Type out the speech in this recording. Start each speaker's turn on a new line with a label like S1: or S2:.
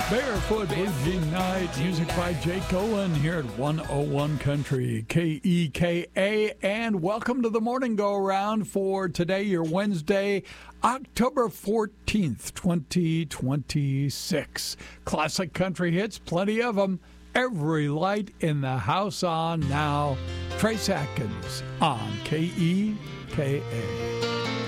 S1: Barefoot Blue Jean Night, music by Jake Cohen here at 101 Country, KEKA, and welcome to the Morning Go-Around for today, your Wednesday, October 14th, 2026. Classic country hits, plenty of them. Every light in the house on now. Trace Atkins on KEKA.